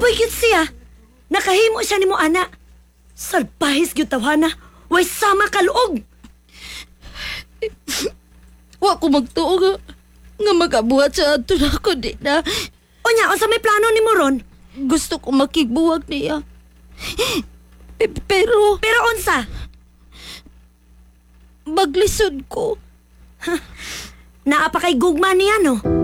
Laboy gyud siya. Nakahimo siya nimo ana. Salbahis gyud tawhana. Way sama kaluog. Wa ko magtuo nga magabuhat sa ato na ako, di na. Unya, unsa may plano nimo ron? Gusto ko makigbuwag niya. Pero Pero unsa? maglisod ko. Naa pa kay gugma niya no?